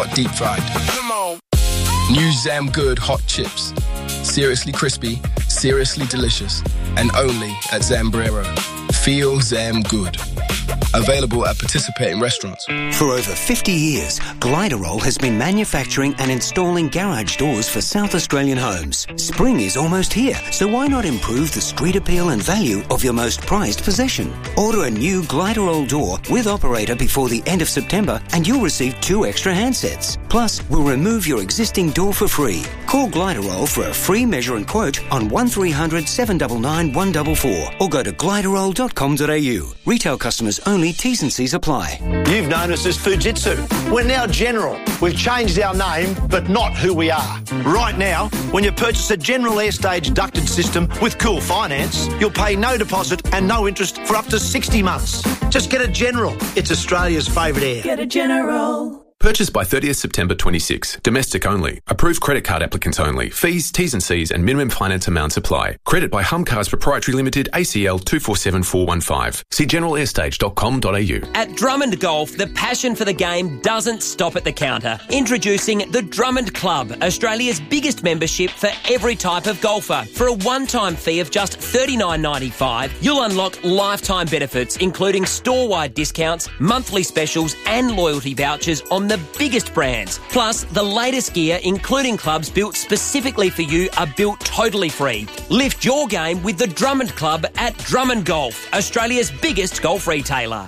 not deep fried. Come on. New Zam Good hot chips. Seriously crispy, seriously delicious, and only at Zambrero. Feel Zam Good. Available at participating restaurants. For over 50 years, Gliderol has been manufacturing and installing garage doors for South Australian homes. Spring is almost here, so why not improve the street appeal and value of your most prized possession? Order a new Gliderol door with operator before the end of September and you'll receive 2 extra handsets. Plus, we'll remove your existing door for free. Call Gliderol for a free measure and quote on 1300 799 144 or go to gliderol.com.au. Retail customers only. T's and C's apply. You've known us as Fujitsu. We're now General. We've changed our name, but not who we are. Right now, when you purchase a General Airstage ducted system with Cool Finance, you'll pay no deposit and no interest for up to 60 months. Just get a General. It's Australia's favourite air. Get a General. Purchase by 30th September 26. Domestic only. Approved credit card applicants only. Fees, T's and C's and minimum finance amounts apply. Credit by Humcars Proprietary Limited, ACL 247415. See generalairstage.com.au. At Drummond Golf, the passion for the game doesn't stop at the counter. Introducing the Drummond Club, Australia's biggest membership for every type of golfer. For a one-time fee of just $39.95, you'll unlock lifetime benefits, including store-wide discounts, monthly specials and loyalty vouchers on the biggest brands. Plus, the latest gear, including clubs built specifically for you, are built totally free. Lift your game with the Drummond Club at Drummond Golf, Australia's biggest golf retailer.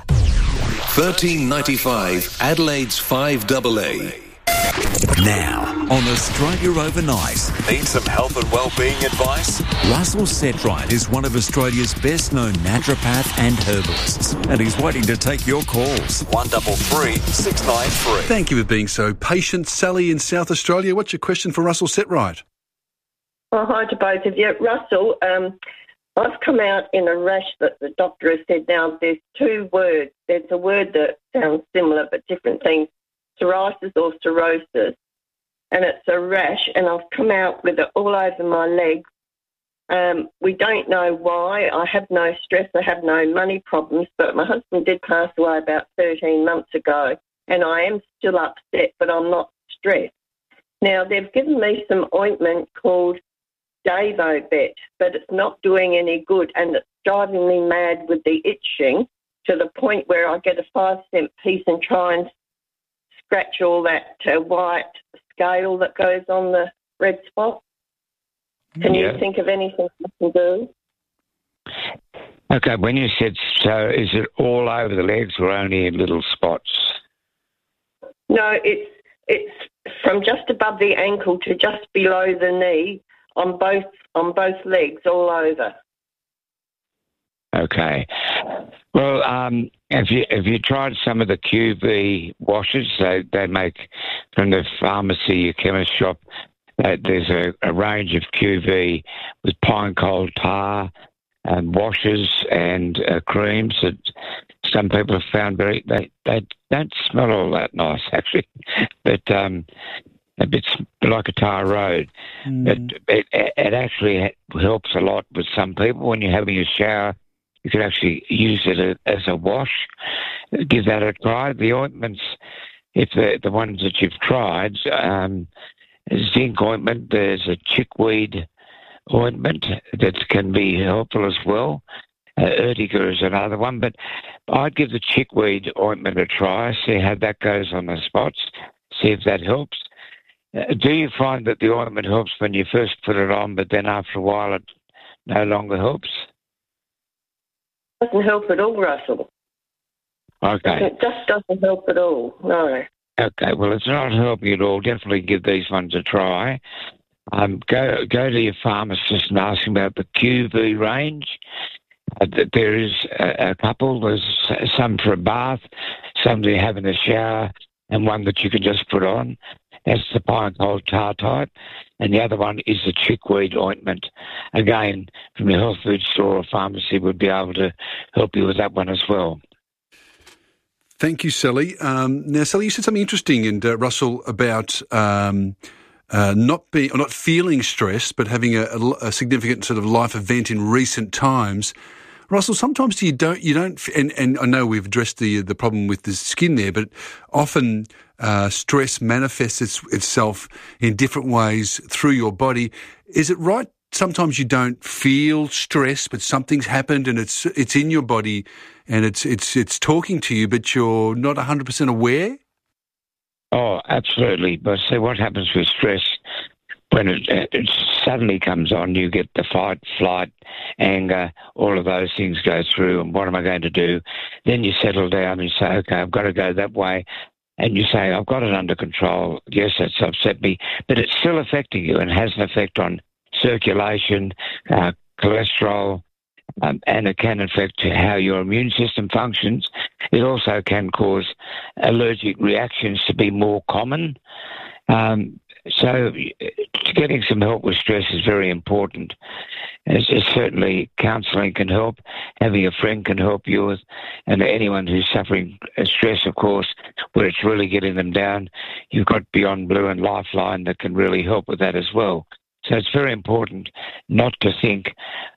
$13.95, Adelaide's 5AA. Now, on Australia Overnight. Need some health and wellbeing advice? Russell Setright is one of Australia's best-known naturopath and herbalists, and he's waiting to take your calls. 133 693. Thank you for being so patient. Sally in South Australia, what's your question for Russell Setright? Oh, hi to both of you. Russell, I've come out in a rash that the doctor has said. Now, there's 2 words. There's a word that sounds similar but different things. Psoriasis or cirrhosis, and it's a rash, and I've come out with it all over my legs. We don't know why. I have no stress. I have no money problems, but my husband did pass away about 13 months ago, and I am still upset, but I'm not stressed. Now, they've given me some ointment called Davobet, but it's not doing any good, and it's driving me mad with the itching to the point where I get a 5-cent piece and try and scratch all that white scale that goes on the red spot. Can you think of anything I can do? Okay, when you said so, is it all over the legs or only in little spots? No, it's from just above the ankle to just below the knee on both legs, all over. Okay. Well, have you tried some of the QV washes they make from the pharmacy, chemist shop? There's a range of QV with pine coal tar and washes and creams that some people have found they don't smell all that nice, actually, but a bit like a tar road. It actually helps a lot with some people when you're having a shower. You can actually use it as a wash. Give that a try. The ointments, if the ones that you've tried, zinc ointment, there's a chickweed ointment that can be helpful as well. Urtica is another one, but I'd give the chickweed ointment a try, see how that goes on the spots, see if that helps. Do you find that the ointment helps when you first put it on, but then after a while it no longer helps? Doesn't help at all, Russell. Okay. It just doesn't help at all, no. Okay, well, it's not helping at all. Definitely give these ones a try. Go to your pharmacist and ask him about the QV range. There is a couple. There's some for a bath, some to have in the shower, and one that you can just put on. That's the pine coal tar type. And the other one is the chickweed ointment. Again, from your health food store or pharmacy would be able to help you with that one as well. Thank you, Sally. Now, Sally, you said something interesting, and Russell, about not feeling stressed, but having a significant sort of life event in recent times. Russell, sometimes you don't, and I know we've addressed the problem with the skin there, but often stress manifests itself in different ways through your body. Is it right? Sometimes you don't feel stress, but something's happened and it's in your body and it's talking to you, but you're not 100% aware? Oh, absolutely. But see, what happens with stress, when it suddenly comes on, you get the fight, flight, anger, all of those things go through, and what am I going to do? Then you settle down and you say, okay, I've got to go that way. And you say, I've got it under control. Yes, that's upset me, but it's still affecting you and has an effect on circulation, cholesterol, and it can affect how your immune system functions. It also can cause allergic reactions to be more common. So getting some help with stress is very important. Certainly counselling can help, having a friend can help you with, and anyone who's suffering stress, of course, where it's really getting them down, you've got Beyond Blue and Lifeline that can really help with that as well. So it's very important not to think,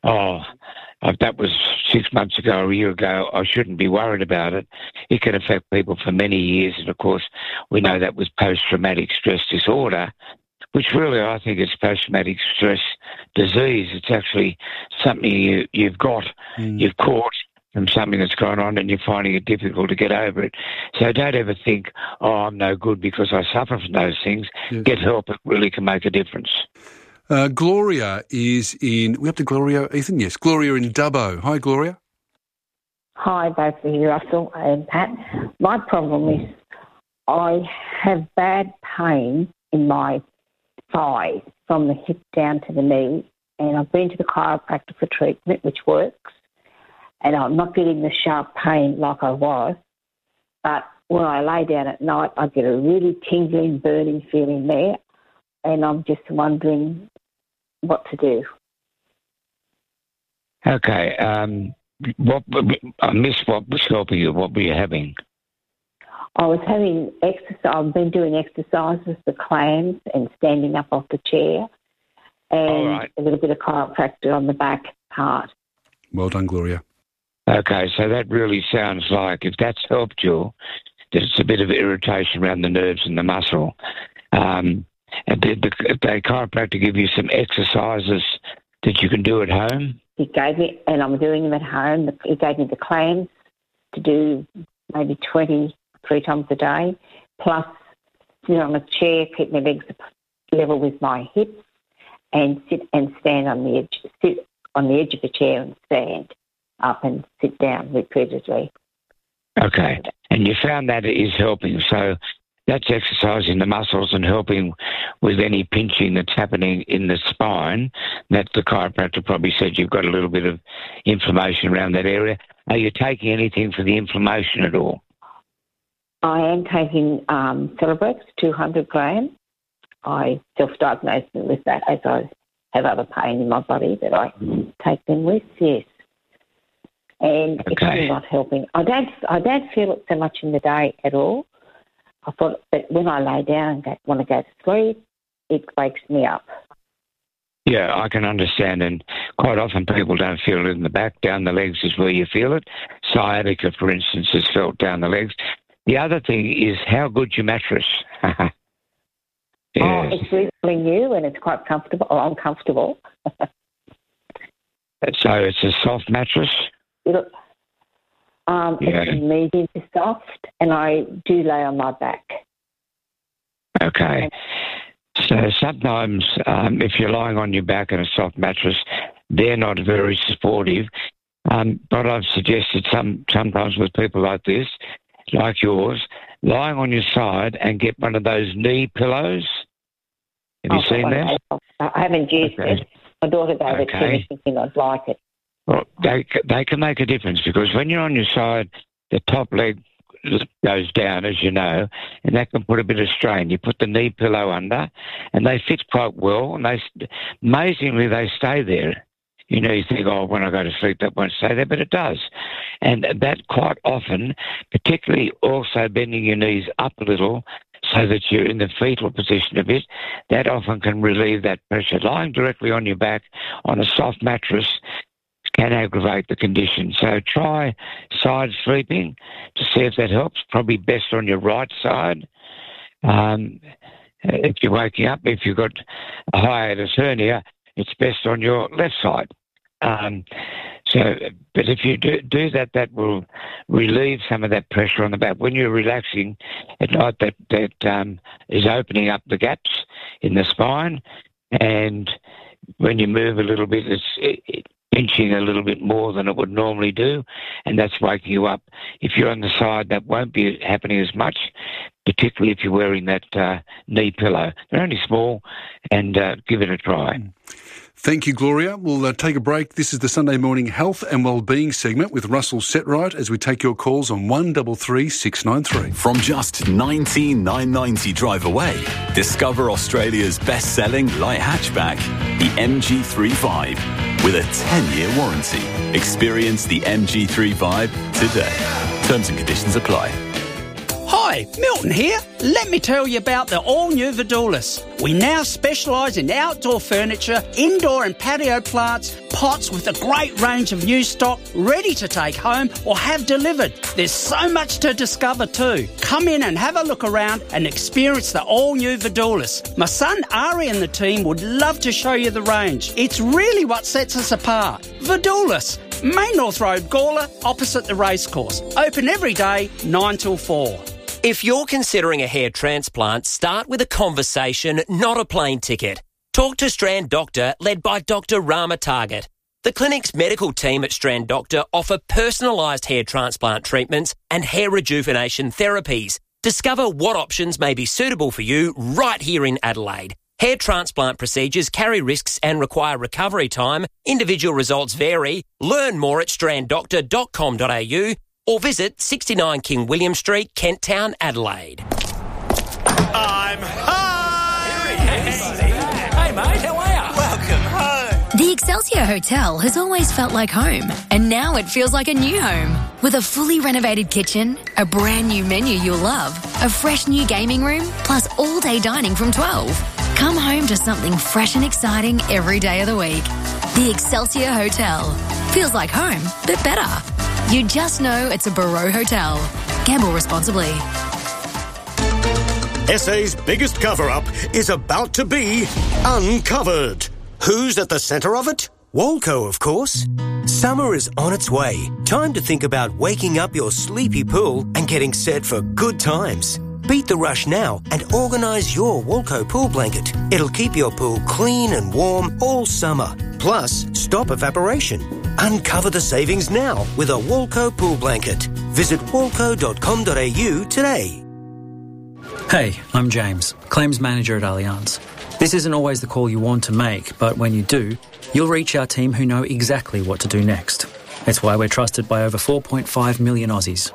that was 6 months ago or a year ago, I shouldn't be worried about it. It can affect people for many years. And, of course, we know that with post-traumatic stress disorder, which really I think is post-traumatic stress disease. It's actually something you've got, you've caught from something that's gone on and you're finding it difficult to get over it. So don't ever think, I'm no good because I suffer from those things. Yes. Get help. It really can make a difference. Gloria is in... We have to Gloria, Ethan? Yes, Gloria in Dubbo. Hi, Gloria. Hi, both of you, Russell and Pat. My problem is I have bad pain in my thigh from the hip down to the knee, and I've been to the chiropractor for treatment, which works, and I'm not getting the sharp pain like I was, but when I lay down at night, I get a really tingling, burning feeling there, and I'm just wondering what to do. Okay. I missed what was helping you. What were you having? I was having exercise. I've been doing exercises, the clams, and standing up off the chair, and a little bit of chiropractor on the back part. Well done, Gloria. Okay, so that really sounds like, if that's helped you, that it's a bit of irritation around the nerves and the muscle. And did the chiropractor give you some exercises that you can do at home? He gave me, and I'm doing them at home. He gave me the clams to do maybe 23 times a day, plus sit on a chair, keep my legs level with my hips, and sit and stand on the edge, sit on the edge of the chair and stand up and sit down repeatedly. Okay, and you found that it is helping, so that's exercising the muscles and helping with any pinching that's happening in the spine. That the chiropractor probably said you've got a little bit of inflammation around that area. Are you taking anything for the inflammation at all? I am taking Celebrex, 200 grams. I self-diagnosed with that as I have other pain in my body that I take them with, yes. And it's really not helping. I don't feel it so much in the day at all. I thought that when I lay down and want to go to sleep, it wakes me up. Yeah, I can understand, and quite often people don't feel it in the back. Down the legs is where you feel it. Sciatica, for instance, is felt down the legs. The other thing is how good's your mattress? Yes. Oh, it's really new and it's quite comfortable, or uncomfortable. So it's a soft mattress? It's medium to soft, and I do lay on my back. Okay. So sometimes if you're lying on your back in a soft mattress, they're not very supportive. But I've suggested sometimes with people like this, like yours, lying on your side and get one of those knee pillows. Have you seen that? I haven't used it. My daughter gave it to me thinking I'd like it. Well, they can make a difference, because when you're on your side, the top leg goes down, as you know, and that can put a bit of strain. You put the knee pillow under, and they fit quite well, and amazingly they stay there. You know, you think, when I go to sleep, that won't stay there, but it does. And that quite often, particularly also bending your knees up a little so that you're in the fetal position a bit, that often can relieve that pressure. Lying directly on your back on a soft mattress can aggravate the condition. So try side sleeping to see if that helps. Probably best on your right side. if you're waking up, if you've got a hiatus hernia, it's best on your left side. But if you do that, that will relieve some of that pressure on the back. When you're relaxing at night, that is opening up the gaps in the spine, and when you move a little bit, it's pinching a little bit more than it would normally do, and that's waking you up. If you're on the side, that won't be happening as much, particularly if you're wearing that knee pillow. They're only small, and give it a try. Thank you, Gloria. We'll take a break. This is the Sunday Morning Health and Wellbeing segment with Russell Setright as we take your calls on 133 693. From just $19,990 drive away, discover Australia's best-selling light hatchback, the MG3 with a 10-year warranty. Experience the MG3 today. Terms and conditions apply. Hi, Milton here. Let me tell you about the all-new Vidulis. We now specialise in outdoor furniture, indoor and patio plants, pots with a great range of new stock ready to take home or have delivered. There's so much to discover too. Come in and have a look around and experience the all-new Vidulis. My son Ari and the team would love to show you the range. It's really what sets us apart. Vidulis, Main North Road, Gawler, opposite the racecourse. Open every day, 9 till 4. If you're considering a hair transplant, start with a conversation, not a plane ticket. Talk to Strand Doctor, led by Dr. Rama Target. The clinic's medical team at Strand Doctor offer personalised hair transplant treatments and hair rejuvenation therapies. Discover what options may be suitable for you right here in Adelaide. Hair transplant procedures carry risks and require recovery time. Individual results vary. Learn more at stranddoctor.com.au or visit 69 King William Street, Kent Town, Adelaide. I'm home! Hey, mate, how are you? Welcome home. The Excelsior Hotel has always felt like home, and now it feels like a new home. With a fully renovated kitchen, a brand new menu you'll love, a fresh new gaming room, plus all-day dining from 12. Come home to something fresh and exciting every day of the week. The Excelsior Hotel. Feels like home, but better. You just know it's a Barreau Hotel. Gamble responsibly. SA's biggest cover-up is about to be uncovered. Who's at the centre of it? Walco, of course. Summer is on its way. Time to think about waking up your sleepy pool and getting set for good times. Beat the rush now and organise your Walco pool blanket. It'll keep your pool clean and warm all summer. Plus, stop evaporation. Uncover the savings now with a Walco pool blanket. Visit walco.com.au today. Hey, I'm James, Claims Manager at Allianz. This isn't always the call you want to make, but when you do, you'll reach our team who know exactly what to do next. It's why we're trusted by over 4.5 million Aussies.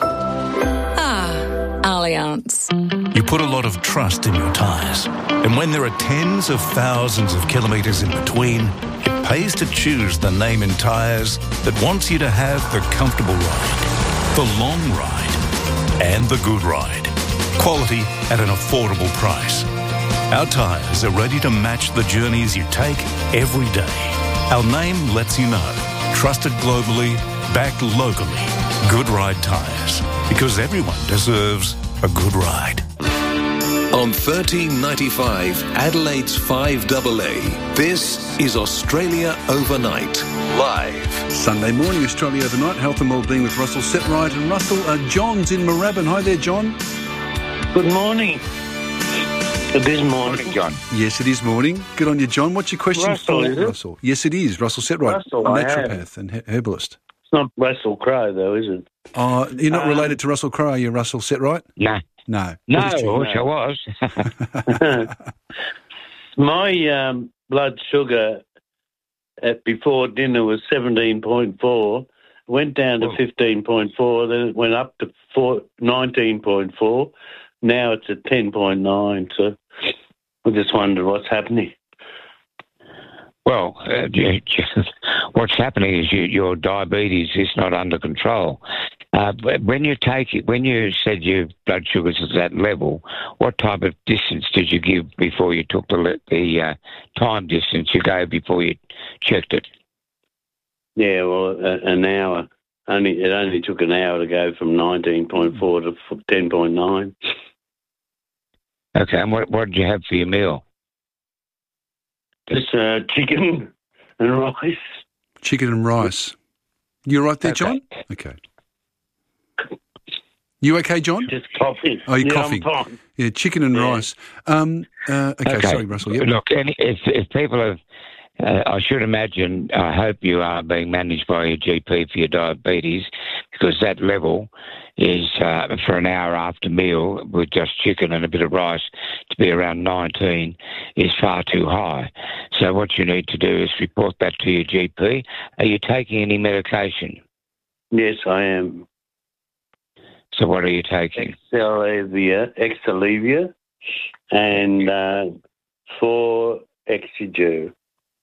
Allianz. You put a lot of trust in your tyres. And when there are tens of thousands of kilometres in between, it pays to choose the name in tyres that wants you to have the comfortable ride, the long ride, and the good ride. Quality at an affordable price. Our tyres are ready to match the journeys you take every day. Our name lets you know. Trusted globally, backed locally. Good Ride Tyres. Because everyone deserves a good ride. On 1395 Adelaide's 5AA, this is Australia Overnight, live. Sunday morning, Australia Overnight, Health and Wellbeing with Russell Setright. And Russell, John's in Moorabbin. Hi there, John. Good morning. It is morning, John. Yes, it is morning. Good on you, John. What's your question Russell, for Russell? Yes, it is. Russell Setright, Russell, naturopath and herbalist. It's not Russell Crowe, though, is it? You're not related to Russell Crowe, are you, Russell Setright? No. No. No, I wish I was. My blood sugar before dinner was 17.4, went down to 15.4, then it went up to 19.4. Now it's at 10.9, so I just wondered what's happening. Well, what's happening is your diabetes is not under control. When you said your blood sugar's at that level, what type of distance did you give before you took the time distance you gave before you checked it? Yeah, well, an hour. It only took an hour to go from 19.4 to 10.9. Okay, and what did you have for your meal? Just chicken and rice. Chicken and rice. You right there, John? Okay. You okay, John? Just coughing. Oh, you're Yeah, coughing. I'm fine. Yeah, chicken and rice. Okay, sorry, Russell. Yep. Look, if people have, I should imagine, I hope you are being managed by your GP for your diabetes, because that level is for an hour after meal with just chicken and a bit of rice to be around 19 is far too high. So what you need to do is report that to your GP. Are you taking any medication? Yes, I am. So what are you taking? Exalivia and 4 Exiger.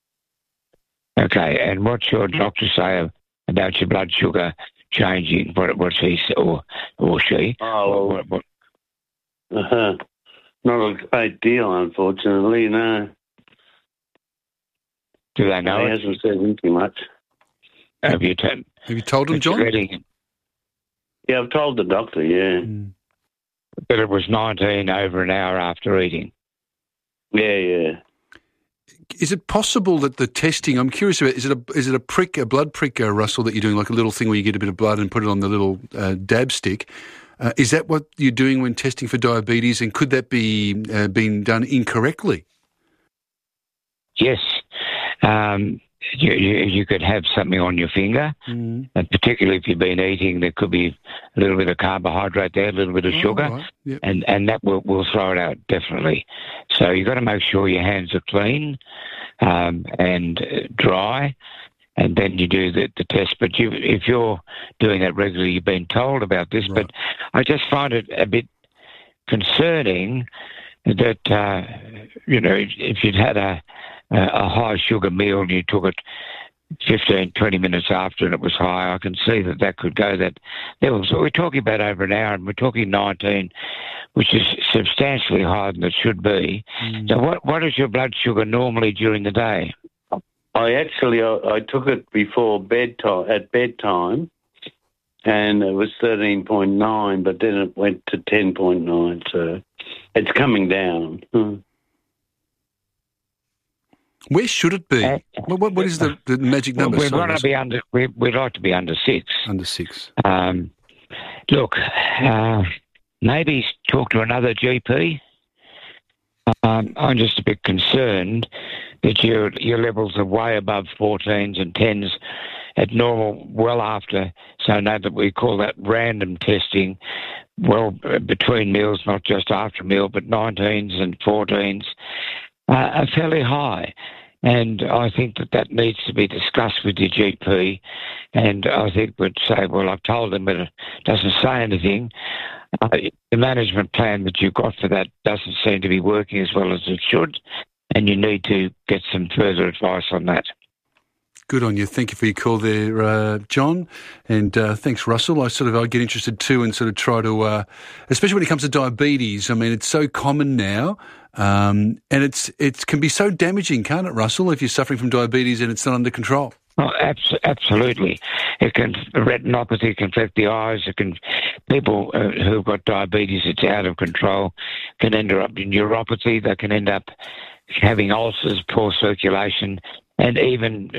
Okay, and what's your doctor say about your blood sugar changing? What's he or she? Oh, not a great deal, unfortunately, no. Do they know? He hasn't said anything much. Have you told him, John? Yeah, I've told the doctor, yeah. But it was 19 over an hour after eating. Yeah. Is it possible that the testing? I'm curious about. Is it a blood prick, Russell, that you're doing, like a little thing where you get a bit of blood and put it on the little dab stick? Is that what you're doing when testing for diabetes? And could that be being done incorrectly? Yes. You could have something on your finger, and particularly if you've been eating, there could be a little bit of carbohydrate there, a little bit of sugar, right. Yep. and that will throw it out, definitely. So you've got to make sure your hands are clean and dry, and then you do the test. But if you're doing that regularly, you've been told about this, right. But I just find it a bit concerning that, if you'd had a high sugar meal and you took it 15, 20 minutes after and it was high, I can see that could go that level. So we're talking about over an hour and we're talking 19, which is substantially higher than it should be. So what is your blood sugar normally during the day? I took it before bedtime, at bedtime, and it was 13.9, but then it went to 10.9, so it's coming down. Where should it be? What is the magic number? We'd like to be under 6. Under 6. Look, maybe talk to another GP. I'm just a bit concerned that your levels are way above 14s and 10s at normal, well after. So now that we call that random testing, well between meals, not just after a meal, but 19s and 14s. Are fairly high, and I think that needs to be discussed with your GP, and I think we'd say, well, I've told them, but it doesn't say anything. The management plan that you've got for that doesn't seem to be working as well as it should, and you need to get some further advice on that. Good on you. Thank you for your call there, John. And thanks, Russell. I get interested too and sort of try to, especially when it comes to diabetes. I mean, it's so common now, and it can be so damaging, can't it, Russell, if you're suffering from diabetes and it's not under control? Oh, absolutely. It can, retinopathy can affect the eyes. People who've got diabetes, it's out of control, can end up in neuropathy. They can end up having ulcers, poor circulation, and even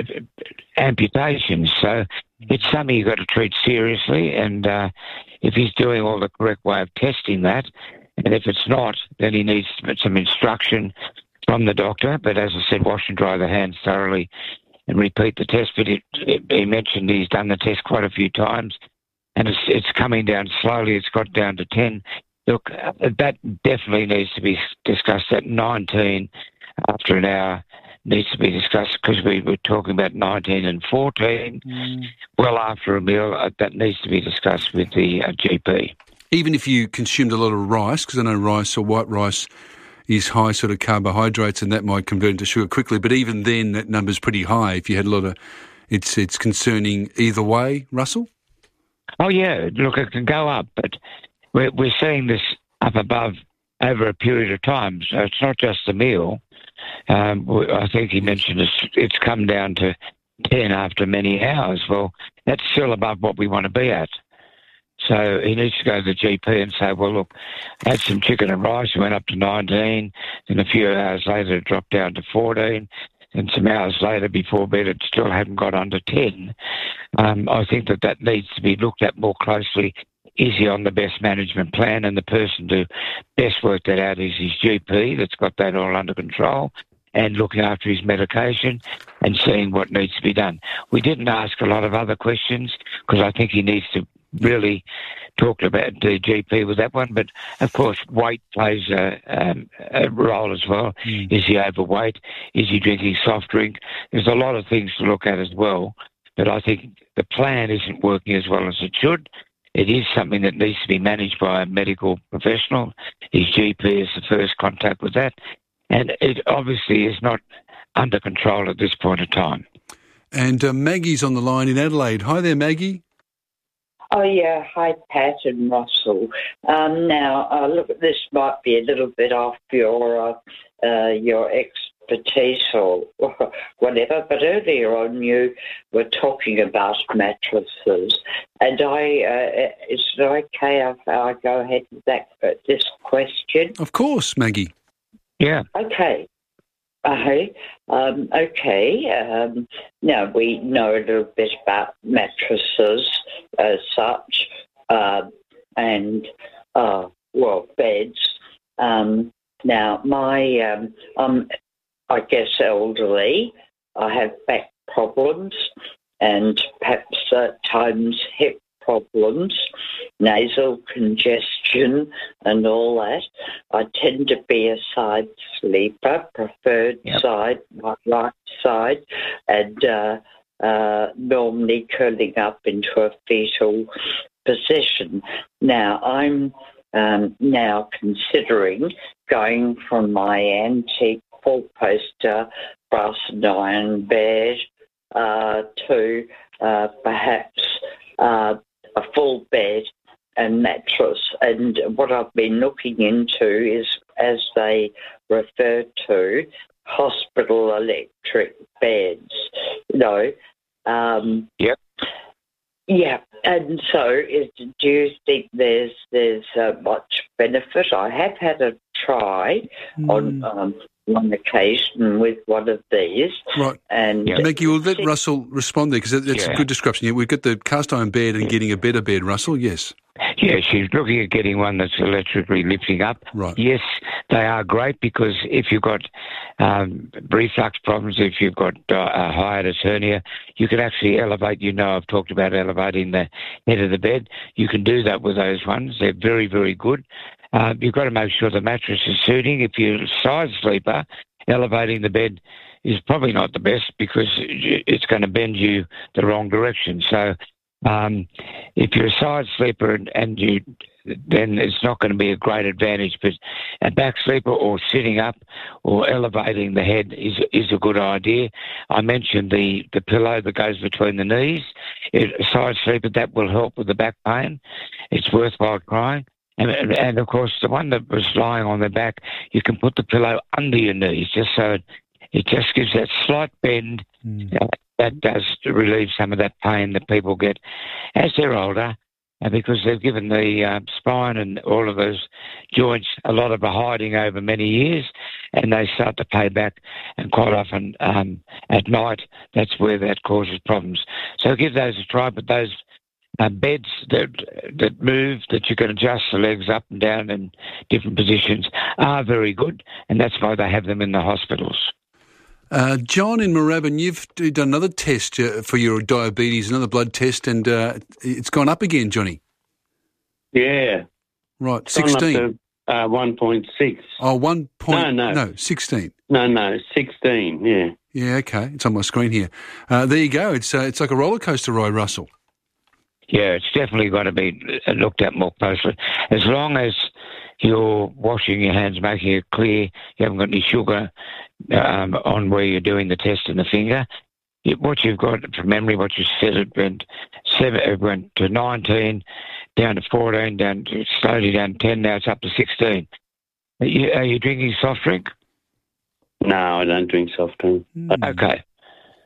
amputations. So it's something you've got to treat seriously, and if he's doing all the correct way of testing that, and if it's not, then he needs some instruction from the doctor. But as I said, wash and dry the hands thoroughly and repeat the test. But he mentioned he's done the test quite a few times, and it's coming down slowly. It's got down to 10. Look, that definitely needs to be discussed at 19 after an hour. Needs to be discussed because we were talking about 19 and 14. Well, after a meal, that needs to be discussed with the GP. Even if you consumed a lot of rice, because I know rice or white rice is high sort of carbohydrates and that might convert into sugar quickly, but even then that number's pretty high if you had a lot of... It's concerning either way, Russell? Oh, yeah. Look, it can go up, but we're seeing this up above over a period of time, so it's not just the meal. I think he mentioned it's come down to 10 after many hours. Well, that's still above what we want to be at. So he needs to go to the GP and say, well, look, I had some chicken and rice, went up to 19, then a few hours later it dropped down to 14, and some hours later before bed it still hadn't got under 10. I think that needs to be looked at more closely. Is he on the best management plan? And the person to best work that out is his GP that's got that all under control and looking after his medication and seeing what needs to be done. We didn't ask a lot of other questions because I think he needs to really talk about the GP with that one. But, of course, weight plays a role as well. Is he overweight? Is he drinking soft drink? There's a lot of things to look at as well. But I think the plan isn't working as well as it should. It is something that needs to be managed by a medical professional. His GP is the first contact with that. And it obviously is not under control at this point of time. And Maggie's on the line in Adelaide. Hi there, Maggie. Oh, yeah. Hi, Pat and Russell. Now, look, this might be a little bit off your expertise or whatever, but earlier on you were talking about mattresses, and is it okay if I go ahead with this question? Of course, Maggie. Yeah. Okay. Now we know a little bit about mattresses as such, and beds. Now I'm, I guess, elderly. I have back problems and perhaps at times hip problems, nasal congestion and all that. I tend to be a side sleeper, preferred side, my right side, and normally curling up into a fetal position. Now, I'm now considering going from my antique four-poster brass and iron bed to perhaps a full bed and mattress. And what I've been looking into is, as they refer to, hospital electric beds. Yeah, and so do you think there's much benefit? I have had a try on one occasion with one of these. Right. And Maggie, we'll let Russell respond there because that's a good description. Yeah, we've got the cast iron bed and getting a better bed, Russell, yes. Yeah, she's looking at getting one that's electrically lifting up. Right. Yes, they are great because if you've got reflux problems, if you've got a hiatus hernia, you can actually elevate. I've talked about elevating the head of the bed. You can do that with those ones. They're very, very good. You've got to make sure the mattress is suiting. If you're a side sleeper, elevating the bed is probably not the best because it's going to bend you the wrong direction. So if you're a side sleeper then it's not going to be a great advantage. But a back sleeper or sitting up or elevating the head is a good idea. I mentioned the pillow that goes between the knees. A side sleeper, that will help with the back pain. It's worthwhile trying. And of course, the one that was lying on the back, you can put the pillow under your knees just so it just gives that slight bend. That does relieve some of that pain that people get as they're older, because they've given the spine and all of those joints a lot of a hiding over many years, and they start to pay back. And quite often at night, that's where that causes problems. So give those a try, but those beds that move, that you can adjust the legs up and down in different positions, are very good, and that's why they have them in the hospitals. John in Moorabbin, you've done another test for your diabetes, another blood test, and it's gone up again, Johnny. Yeah. Right, 16. 1.6. Oh, 1 point... No, 16. No, 16, yeah. Yeah, okay. It's on my screen here. There you go. It's like a roller coaster ride, Russell. Yeah, it's definitely got to be looked at more closely. As long as you're washing your hands, making it clear, you haven't got any sugar on where you're doing the test in the finger. What you've got from memory, what you said, it went to 19, down to 14, slowly down to 10, now it's up to 16. Are you drinking soft drink? No, I don't drink soft drink. Okay.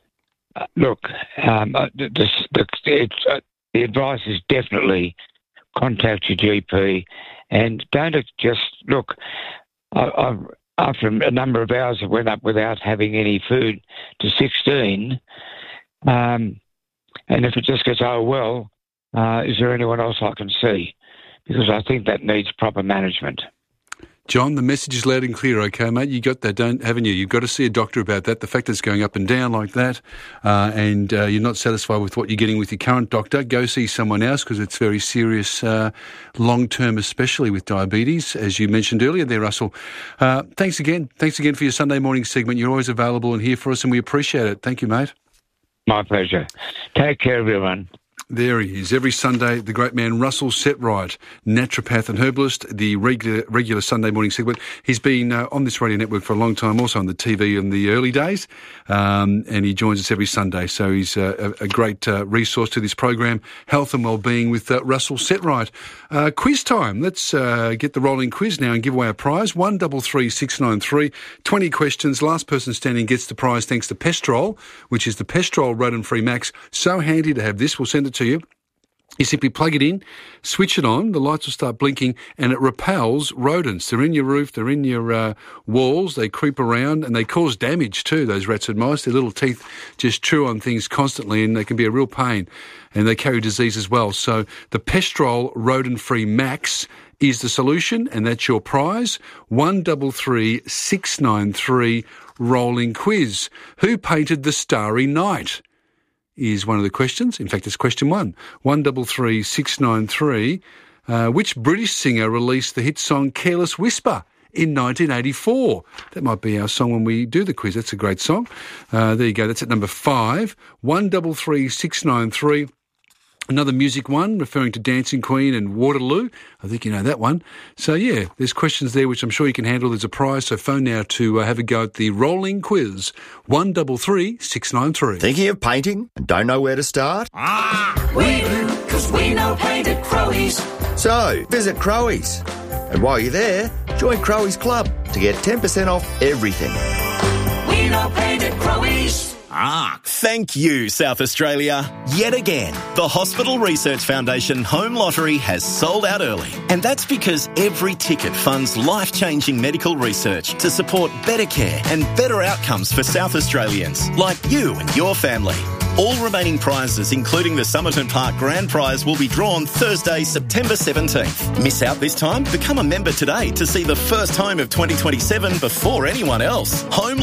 Look, the advice is definitely contact your GP, and don't just look. After a number of hours, I went up without having any food to 16. And if it just goes, is there anyone else I can see? Because I think that needs proper management. John, the message is loud and clear, okay, mate? You got that, haven't you? You've got to see a doctor about that. The fact that it's going up and down like that, and you're not satisfied with what you're getting with your current doctor, go see someone else, because it's very serious long-term, especially with diabetes, as you mentioned earlier there, Russell. Thanks again. Thanks again for your Sunday morning segment. You're always available and here for us, and we appreciate it. Thank you, mate. My pleasure. Take care, everyone. There he is. Every Sunday, the great man Russell Setright, naturopath and herbalist, the regular Sunday morning segment. He's been on this radio network for a long time, also on the TV in the early days, and he joins us every Sunday. So he's a great resource to this program, Health and Wellbeing with Russell Setright. Quiz time. Let's get the rolling quiz now and give away a prize. 133693. 20 questions. Last person standing gets the prize thanks to Pestrol, which is the Pestrol Rodent-Free Max. So handy to have this. We'll send it to you. You simply plug it in, switch it on, the lights will start blinking, and it repels rodents. They're in your roof, they're in your walls, they creep around, and they cause damage too, those rats and mice. Their little teeth just chew on things constantly, and they can be a real pain, and they carry disease as well. So the Pestrol Rodent-Free Max is the solution, and that's your prize. 133693 rolling quiz. Who painted the Starry Night? Is one of the questions. In fact, it's question 1. 133693. Which British singer released the hit song Careless Whisper in 1984? That might be our song when we do the quiz. That's a great song. There you go. That's at number 5. 133693. Another music one, referring to Dancing Queen and Waterloo. I think you know that one. So, yeah, there's questions there which I'm sure you can handle. There's a prize, so phone now to have a go at the rolling quiz. 133693. Thinking of painting and don't know where to start? We do, because we know paint at Crowe's. So, visit Crowe's. And while you're there, join Crowe's Club to get 10% off everything. We know paint at Crowe's. Thank you, South Australia. Yet again, the Hospital Research Foundation Home Lottery has sold out early. And that's because every ticket funds life-changing medical research to support better care and better outcomes for South Australians, like you and your family. All remaining prizes, including the Somerton Park Grand Prize, will be drawn Thursday, September 17th. Miss out this time? Become a member today to see the first home of 2027 before anyone else.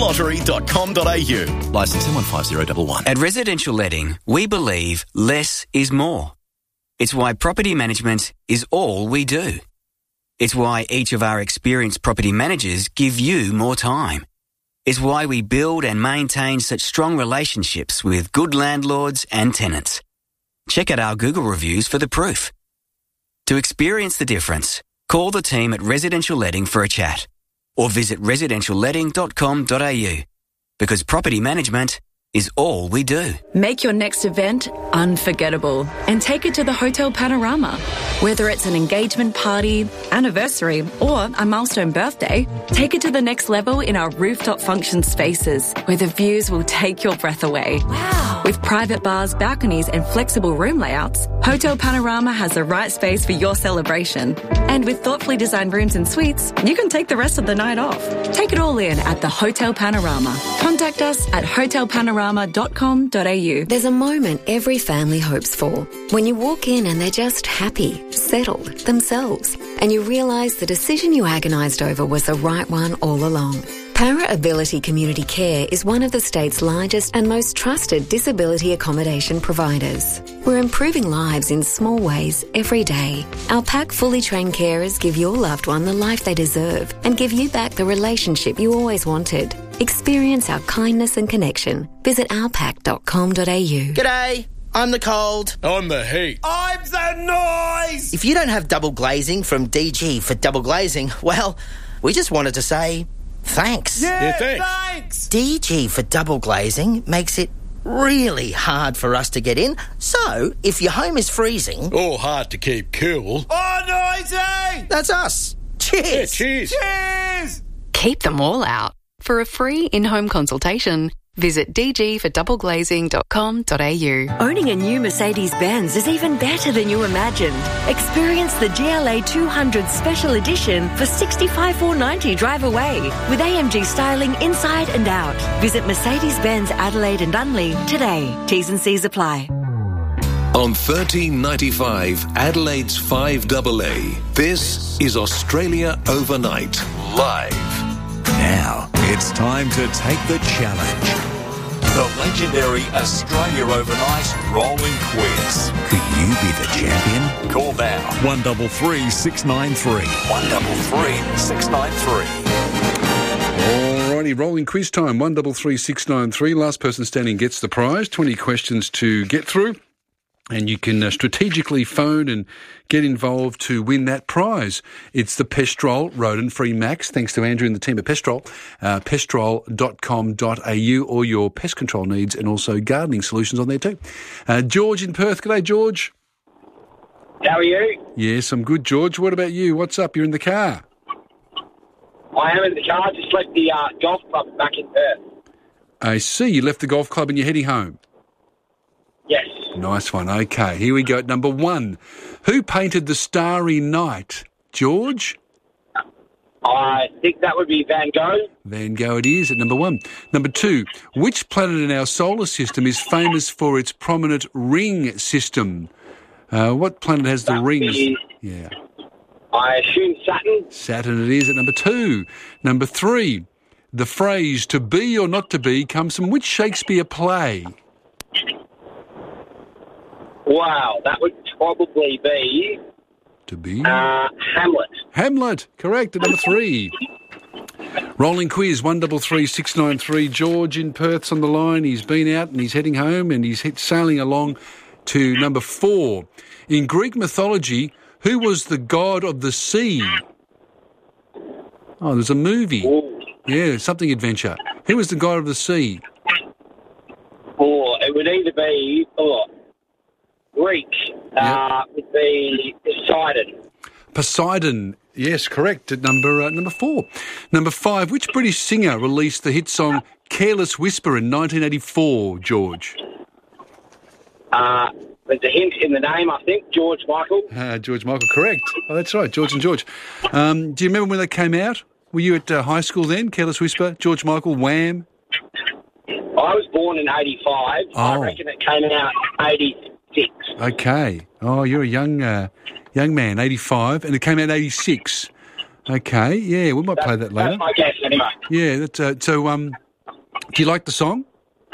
homelottery.com.au. Licence 15011. At Residential Letting, we believe less is more. It's why property management is all we do. It's why each of our experienced property managers give you more time. It's why we build and maintain such strong relationships with good landlords and tenants. Check out our Google reviews for the proof. To experience the difference, call the team at Residential Letting for a chat or visit residentialletting.com.au, because property management is all we do. Make your next event unforgettable and take it to the Hotel Panorama. Whether it's an engagement party, anniversary, or a milestone birthday, take it to the next level in our rooftop function spaces, where the views will take your breath away. Wow! With private bars, balconies, and flexible room layouts, Hotel Panorama has the right space for your celebration. And with thoughtfully designed rooms and suites, you can take the rest of the night off. Take it all in at the Hotel Panorama. Contact us at hotelpanorama.com.au. There's a moment every family hopes for, when you walk in and they're just happy, settled, themselves, and you realise the decision you agonised over was the right one all along. Para Ability Community Care is one of the state's largest and most trusted disability accommodation providers. We're improving lives in small ways every day. Our PAC fully trained carers give your loved one the life they deserve and give you back the relationship you always wanted. Experience our kindness and connection. Visit ourpac.com.au. G'day, I'm the cold. I'm the heat. I'm the noise! If you don't have double glazing from DG for double glazing, well, we just wanted to say thanks. Yeah, thanks. DG for double glazing makes it really hard for us to get in. So, if your home is freezing... or hard to keep cool... oh, noisy! That's us. Cheers. Yeah, cheers. Cheers! Keep them all out. For a free in-home consultation, Visit dgfordoubleglazing.com.au. Owning a new Mercedes-Benz is even better than you imagined. Experience the GLA 200 Special Edition for $65,490 drive away with AMG styling inside and out. Visit Mercedes-Benz Adelaide and Unley today. T's and C's apply. On 1395 Adelaide's 5AA, this is Australia Overnight, live. Now, it's time to take the challenge. The legendary Australia Overnight Rolling Quiz. Could you be the champion? Call now. 133 693. 133 693. Alrighty, rolling quiz time. 133 693. Last person standing gets the prize. 20 questions to get through. And you can strategically phone and get involved to win that prize. It's the Pestrol rodent-free Max, thanks to Andrew and the team at Pestrol. Pestrol.com.au, all your pest control needs and also gardening solutions on there too. George in Perth. G'day, George. How are you? Yes, I'm good, George. What about you? What's up? You're in the car. I am in the car. Just left the golf club back in Perth. I see. You left the golf club and you're heading home. Yes. Nice one. Okay, here we go. Number one. Who painted the Starry Night? George? I think that would be Van Gogh. Van Gogh it is at number one. Number two. Which planet in our solar system is famous for its prominent ring system? What planet has the rings? Yeah. I assume Saturn. Saturn it is at number two. Number three. The phrase to be or not to be comes from which Shakespeare play? Wow, that would probably be... To be? Hamlet. Hamlet, correct, at number three. Rolling quiz, 133 693. George in Perth's on the line. He's been out and he's heading home and he's sailing along to number four. In Greek mythology, who was the god of the sea? Oh, there's a movie. Ooh. Yeah, something adventure. Who was the god of the sea? Oh, it would either be... Greek would be Poseidon. Poseidon, yes, correct, at number four. Number five, which British singer released the hit song Careless Whisper in 1984, George? There's a hint in the name, I think, George Michael. George Michael, correct. Oh, that's right, George and George. Do you remember when they came out? Were you at high school then, Careless Whisper, George Michael, Wham? I was born in 85. Oh. I reckon it came out 86. Okay. Oh, you're a young man, 85, and it came out 86. Okay, yeah, we might play that later. That's my guess, anyway. Yeah, do you like the song?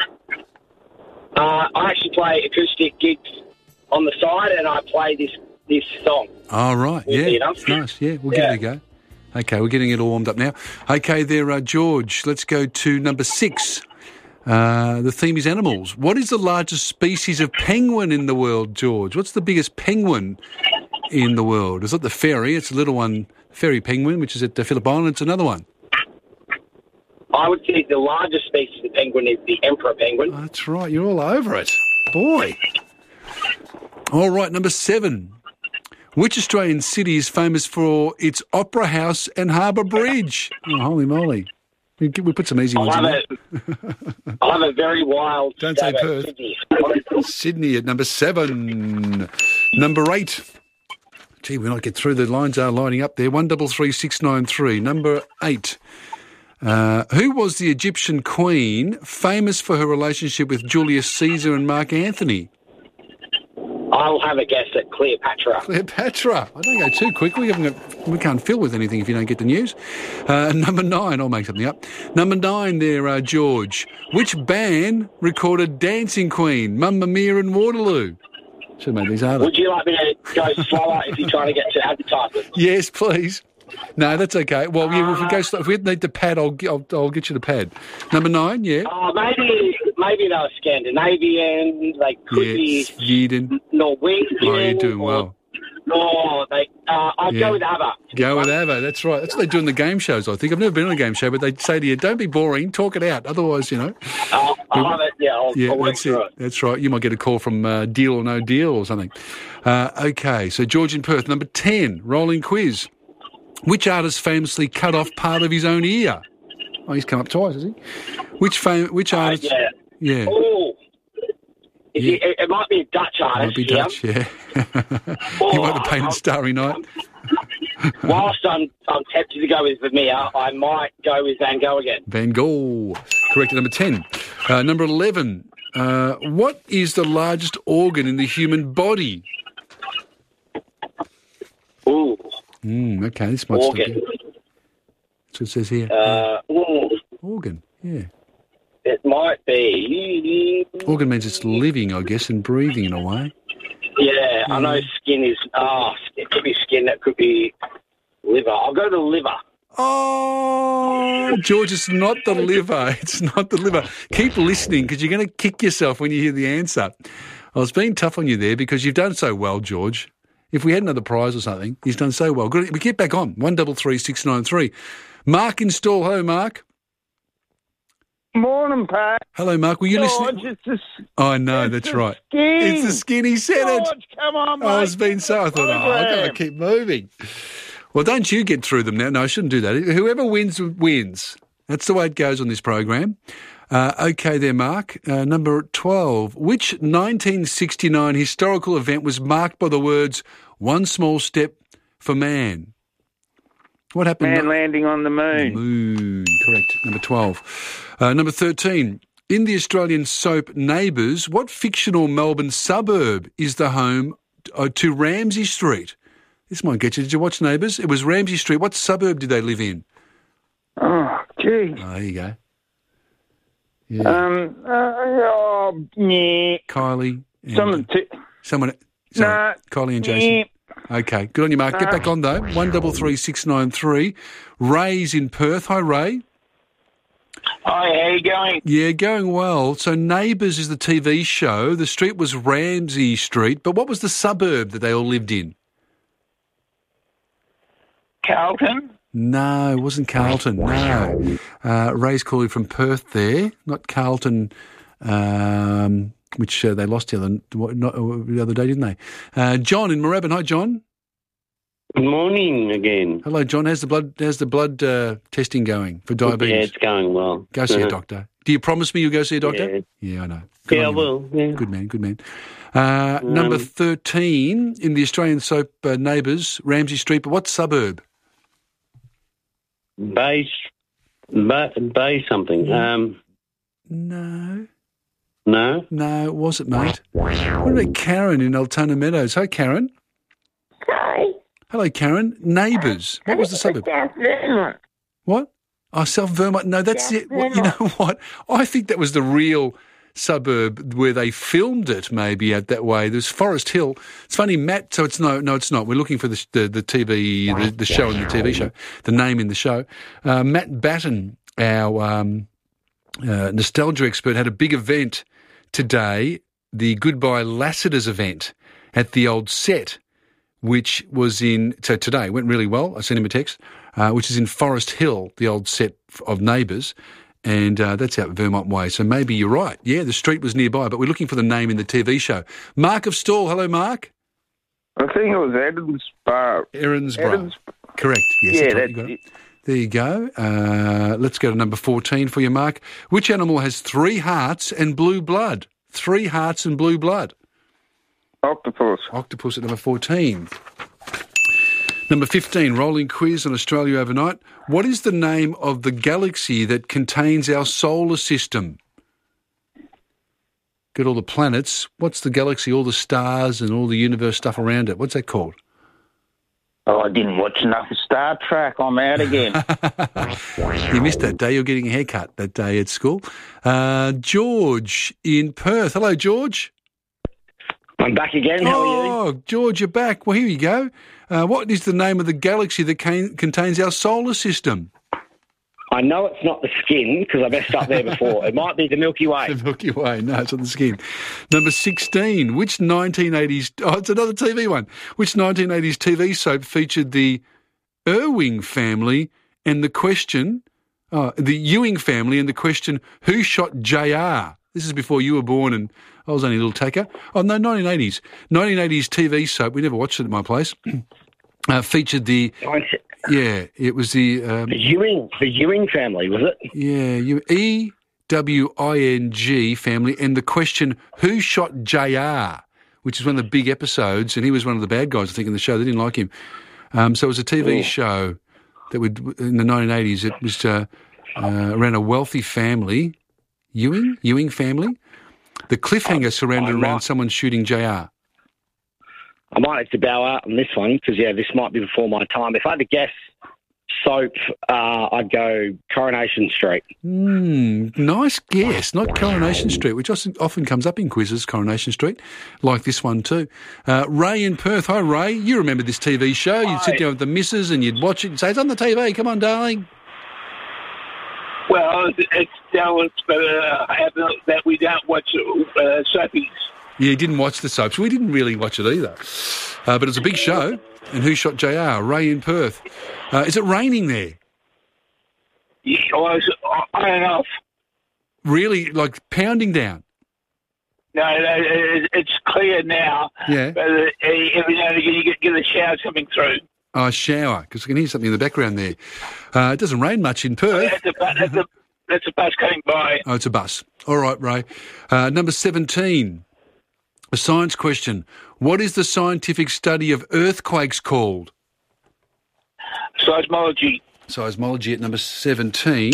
I actually play acoustic gigs on the side, and I play this song. Oh, right, yeah, nice, yeah, we'll give it a go. Okay, we're getting it all warmed up now. Okay, there, George, let's go to number 6. The theme is animals. What is the largest species of penguin in the world, George? What's the biggest penguin in the world? It's not the fairy, it's a little one, fairy penguin, which is at the Phillip Island. It's another one. I would say the largest species of penguin is the emperor penguin. Oh, that's right, you're all over it. Boy. All right, number 7. Which Australian city is famous for its opera house and harbour bridge? Oh, holy moly. We put some easy ones in there. I'll have a very wild... Don't say Perth. Sydney. Sydney at number 7. Number 8. Gee, we'll not get through. The lines are lining up there. 133 693. Number 8. Who was the Egyptian queen famous for her relationship with Julius Caesar and Mark Antony? I'll have a guess at Cleopatra. Cleopatra. I don't go too quick. We can't fill with anything if you don't get the news. Number 9. I'll make something up. Number 9 there, George. Which band recorded Dancing Queen, Mamma Mia and Waterloo? Should have made these harder. Would you like me to go slower if you're trying to get to advertisement? Yes, please. No, that's okay. Well, yeah, if we go slow, if we need the pad, I'll get you the pad. Number 9, yeah. Maybe they were Scandinavian. They could be Sweden. Norwegian. Oh, you're doing well. I'd go with ABBA. Go with ABBA, that's right. That's what they do in the game shows, I think. I've never been on a game show, but they say to you, don't be boring, talk it out. Otherwise, you know. I'll have it, I'll work that's through it. That's right. You might get a call from Deal or No Deal or something. Okay, so George in Perth. Number 10, rolling quiz. Which artist famously cut off part of his own ear? Oh, he's come up twice, has he? Which artist? Yeah. Yeah. Oh, it might be a Dutch artist. Might be Dutch, yeah. You might have painted Starry Night. Whilst I'm tempted to go with Vermeer, I might go with Van Gogh again. Van Gogh. Correct. Number 10. Number 11. What is the largest organ in the human body? Ooh. Okay, this might Organ. stop you. That's what it says here. Organ, yeah. It might be... Organ means it's living, I guess, and breathing in a way. Yeah, I know skin is... it could be skin, that could be liver. I'll go to the liver. Oh, George, it's not the liver. It's not the liver. Keep listening because you're going to kick yourself when you hear the answer. I was being tough on you there because you've done so well, George. If we had another prize or something, he's done so well. Good. We get back on. 133693. Mark in Stall. Hello, Mark. Morning, Pat. Hello, Mark. Were you listening? I know, that's right. It's the skin. He said George, it. come on, mate. I was being so. I thought, I've got to keep moving. Well, don't you get through them now. No, I shouldn't do that. Whoever wins, wins. That's the way it goes on this program. Okay there, Mark. Number 12. Which 1969 historical event was marked by the words, one small step for man? What happened? Man landing on the moon. The moon, correct. Number 12. Number 13. In the Australian soap Neighbours, what fictional Melbourne suburb is the home to Ramsay Street? This might get you. Did you watch Neighbours? It was Ramsay Street. What suburb did they live in? Oh, gee. Oh, there you go. Yeah. Kylie. Kylie and Jason. Okay, good on you, Mark. Get back on, though. 133693. Ray's in Perth. Hi, Ray. Hi, how you going? Yeah, going well. So Neighbours is the TV show. The street was Ramsay Street, but what was the suburb that they all lived in? Carlton? No, it wasn't Carlton, no. Ray's calling from Perth there, not Carlton, which they lost the other day, didn't they? John in Moorabbin. Hi, John. Good morning again. Hello, John. How's the blood testing going for diabetes? Yeah, it's going well. Go see a doctor. Do you promise me you'll go see a doctor? Yeah, I know. Good I will. Yeah. Good man, good man. Number 13 in the Australian soap Neighbours, Ramsay Street, but what suburb? Bay something. No. No? No, it wasn't, mate. What about Karen in Altona Meadows? Hi, Karen. Hi. Hello, Karen. Neighbours. What was the suburb? South Vermont. What? Oh, South Vermont. No, that's it. Well, you know what? I think that was the real suburb where they filmed it, maybe out that way. There's Forest Hill. It's funny, Matt. So it's no, it's not. We're looking for the TV, the show in the TV show, the name in the show. Matt Batten, our nostalgia expert, had a big event today, the Goodbye Lassiter's event at the old set, which was today went really well. I sent him a text, which is in Forest Hill, the old set of Neighbours. And that's out Vermont way. So maybe you're right. Yeah, the street was nearby, but we're looking for the name in the TV show. Mark of Stall. Hello, Mark. I think it was Erinsborough. Erinsborough. Correct. Yes, yeah, that's it. There you go. Let's go to number 14 for you, Mark. Which animal has 3 hearts and blue blood? 3 hearts and blue blood. Octopus. Octopus at number 14. Number 15, rolling quiz on Australia Overnight. What is the name of the galaxy that contains our solar system? Got all the planets. What's the galaxy, all the stars and all the universe stuff around it? What's that called? Oh, I didn't watch enough Star Trek. I'm out again. You missed that day. You're getting a haircut that day at school. George in Perth. Hello, George. I'm back again. How are you? Oh, George, you're back. Well, here you go. What is the name of the galaxy that contains our solar system? I know it's not the skin because I messed up there before. It might be the Milky Way. The Milky Way. No, it's on the skin. Number 16. Which 1980s... Oh, it's another TV one. Which 1980s TV soap featured the Ewing family and the question... the Ewing family and the question, who shot JR? This is before you were born and I was only a little tacker. Oh, no, 1980s. 1980s TV soap. We never watched it at my place. Featured the Yeah, it was the Ewing family, was it? Yeah, EWING family, and the question, who shot JR, which is one of the big episodes, and he was one of the bad guys, I think, in the show. They didn't like him. So it was a TV show that would, in the 1980s, it was around a wealthy family, Ewing family. The cliffhanger surrounded around someone shooting JR. I might have to bow out on this one because, this might be before my time. If I had to guess soap, I'd go Coronation Street. Nice guess. Not Coronation Street, which often comes up in quizzes, Coronation Street, like this one too. Ray in Perth. Hi, Ray. You remember this TV show. You'd sit down with the missus and you'd watch it and say, it's on the TV. Come on, darling. Well, it's that we don't watch soapies. Yeah, he didn't watch the soaps. We didn't really watch it either. But it was a big show. And who shot JR? Ray in Perth. Is it raining there? Yeah, on and off. Really? Like pounding down? No, it's clear now. Yeah. But every now and again you get a shower coming through. Oh, a shower, because I can hear something in the background there. It doesn't rain much in Perth. That's a bus coming by. Oh, it's a bus. All right, Ray. Number 17. A science question. What is the scientific study of earthquakes called? Seismology. Seismology at number 17.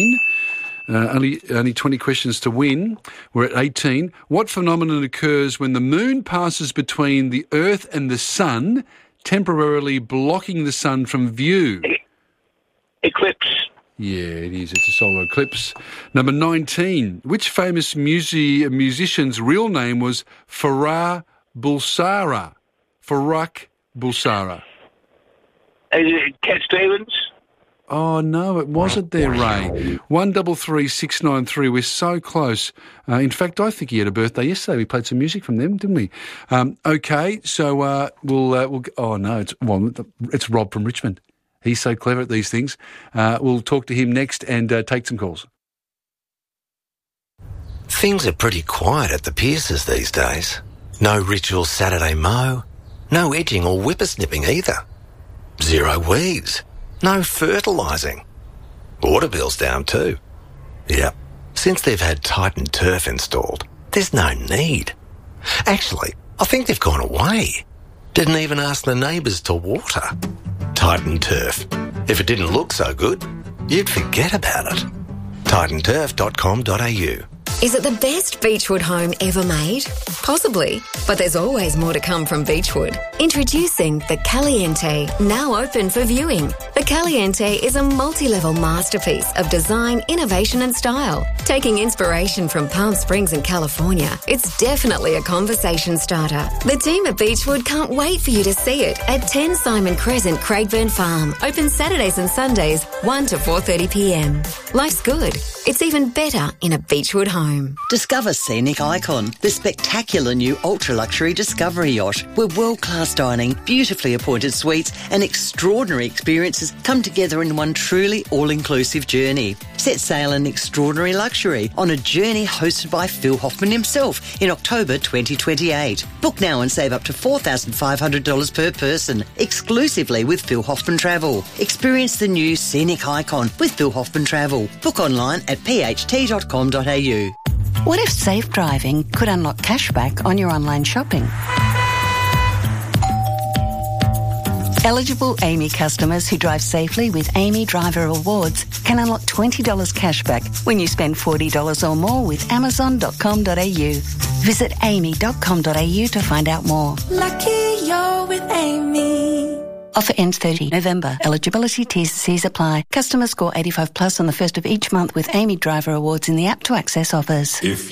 Only 20 questions to win. We're at 18. What phenomenon occurs when the moon passes between the Earth and the sun, temporarily blocking the sun from view? Eclipse. Yeah, it is. It's a solar eclipse. Number 19. Which famous musician's real name was Farrah Bulsara? Farrah Bulsara. Is it Cat Stevens? Oh, no, it wasn't there, Ray. 133693. We're so close. In fact, I think he had a birthday yesterday. We played some music from them, didn't we? Okay, so we'll. Oh no, it's Rob from Richmond. He's so clever at these things. We'll talk to him next and take some calls. Things are pretty quiet at the Pierces these days. No ritual Saturday mow, no edging or whippersnipping either. Zero weeds, no fertilising. Water bill's down too. Yep, since they've had Titan Turf installed, there's no need. Actually, I think they've gone away. Didn't even ask the neighbours to water. Titan Turf. If it didn't look so good, you'd forget about it. TitanTurf.com.au. Is it the best Beechwood home ever made? Possibly, but there's always more to come from Beechwood. Introducing the Caliente, now open for viewing. The Caliente is a multi-level masterpiece of design, innovation and style. Taking inspiration from Palm Springs in California, it's definitely a conversation starter. The team at Beechwood can't wait for you to see it at 10 Simon Crescent, Craigburn Farm. Open Saturdays and Sundays, 1 to 4:30 p.m. Life's good. It's even better in a Beechwood home. Discover Scenic Icon, the spectacular new ultra-luxury Discovery yacht, where world-class dining, beautifully appointed suites and extraordinary experiences come together in one truly all-inclusive journey. Set sail in extraordinary luxury on a journey hosted by Phil Hoffman himself in October 2028. Book now and save up to $4,500 per person, exclusively with Phil Hoffman Travel. Experience the new Scenic Icon with Phil Hoffman Travel. Book online at pht.com.au. What if safe driving could unlock cashback on your online shopping? Eligible AAMI customers who drive safely with AAMI Driver Rewards can unlock $20 cashback when you spend $40 or more with Amazon.com.au. Visit aami.com.au to find out more. Lucky you're with AAMI. Offer ends 30 November. Eligibility T&Cs apply. Customers score 85 plus on the first of each month with AAMI Driver Awards in the app to access offers. If